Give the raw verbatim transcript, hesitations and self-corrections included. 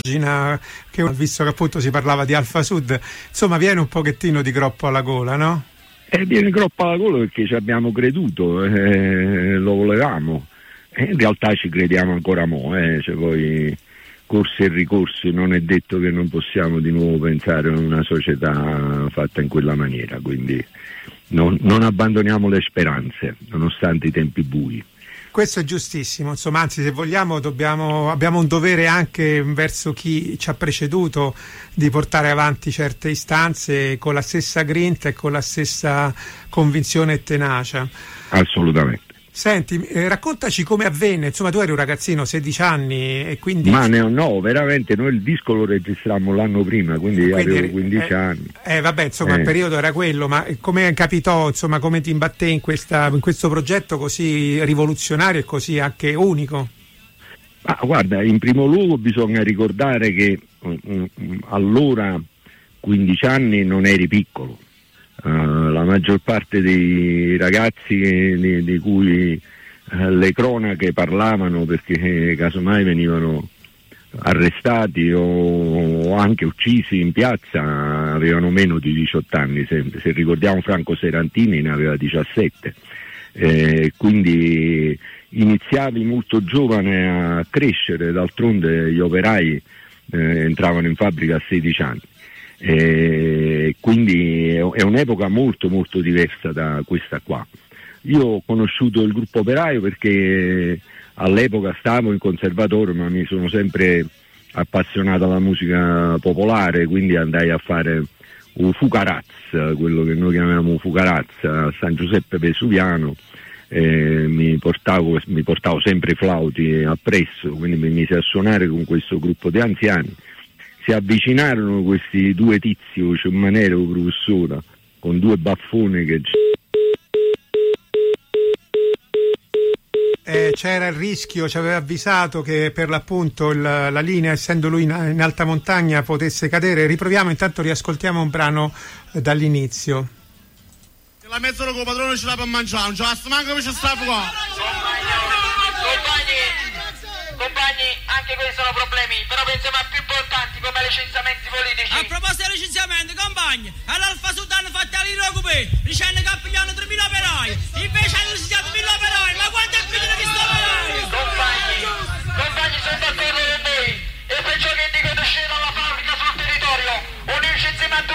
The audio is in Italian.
che visto che appunto si parlava di Alfa Sud, insomma viene un pochettino di groppo alla gola, no? Eh, viene groppo alla gola perché ci abbiamo creduto, eh, lo volevamo, eh, in realtà ci crediamo ancora mo', eh, cioè poi corsi e ricorsi, non è detto che non possiamo di nuovo pensare a una società fatta in quella maniera, quindi non, non abbandoniamo le speranze nonostante i tempi bui. Questo è giustissimo, insomma, anzi se vogliamo dobbiamo, abbiamo un dovere anche verso chi ci ha preceduto di portare avanti certe istanze con la stessa grinta e con la stessa convinzione e tenacia. Assolutamente. Senti, eh, raccontaci come avvenne, insomma tu eri un ragazzino, sedici anni e quindi... Ma ne ho, no, veramente noi il disco lo registrammo l'anno prima, quindi, quindi avevo quindici eh, anni. Eh vabbè, insomma eh. il periodo era quello, ma come capitò, insomma come ti imbattei in, questa, in questo progetto così rivoluzionario e così anche unico? Ah, guarda, in primo luogo bisogna ricordare che um, um, allora quindici anni non eri piccolo. Uh, la maggior parte dei ragazzi di, di cui uh, le cronache parlavano, perché casomai venivano arrestati o, o anche uccisi in piazza, avevano meno di diciotto anni sempre. Se ricordiamo Franco Serantini ne aveva diciassette, eh, quindi iniziavi molto giovane a crescere, d'altronde gli operai eh, entravano in fabbrica a sedici anni. E quindi è un'epoca molto molto diversa da questa qua. Io ho conosciuto il gruppo operaio perché all'epoca stavo in conservatorio, ma mi sono sempre appassionato alla musica popolare, quindi andai a fare un Fucaraz, quello che noi chiamiamo Fucaraz, a San Giuseppe Vesuviano. Eh, mi, portavo, mi portavo sempre i flauti appresso, quindi mi mise a suonare con questo gruppo di anziani. Si avvicinarono questi due tizi, cioè un manero professore, con due baffoni che... Eh, c'era il rischio, ci aveva avvisato che per l'appunto il, la linea, essendo lui in, in alta montagna, potesse cadere. Riproviamo, intanto riascoltiamo un brano eh, dall'inizio. La mezz'ora con il padrone ce l'ha per mangiare, non ce la manca per ci sta qua. Compagni, anche questi sono problemi, però pensiamo a più importanti come licenziamenti politici. A proposito di licenziamenti, compagni, all'Alfa Sud hanno fatto l'Irocupe, dicendo che pigliano tremila operai, invece hanno